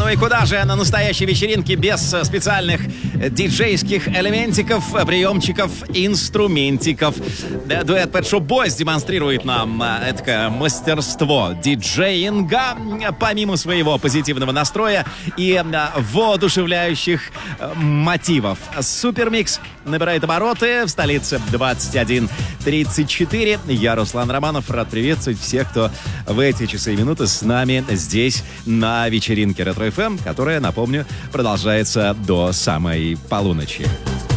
Ну и куда же на настоящей вечеринке без специальных диджейских элементиков, приемчиков, инструментиков. Дуэт Pet Shop Boys демонстрирует нам это мастерство диджеинга, помимо своего позитивного настроя и воодушевляющих мотивов. Супермикс набирает обороты в столице 21:34. Я, Руслан Романов, рад приветствовать всех, кто в эти часы и минуты с нами здесь на вечеринке Ретро FM, которая, напомню, продолжается до самой полуночи.